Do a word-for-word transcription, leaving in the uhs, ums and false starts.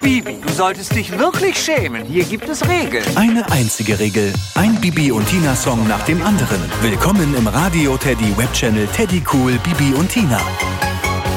Bibi, du solltest dich wirklich schämen. Hier gibt es Regeln. Eine einzige Regel. Ein Bibi und Tina Song nach dem anderen. Willkommen im Radio Teddy Webchannel Teddy Cool Bibi und Tina.